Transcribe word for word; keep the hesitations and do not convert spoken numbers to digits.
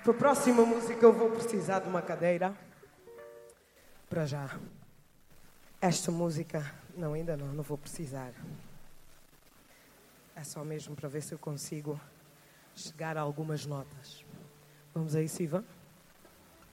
Para a próxima música eu vou precisar de uma cadeira. Para já. Esta música, não, ainda não, não vou precisar. É só mesmo para ver se eu consigo chegar a algumas notas. Vamos a isso, Ivan?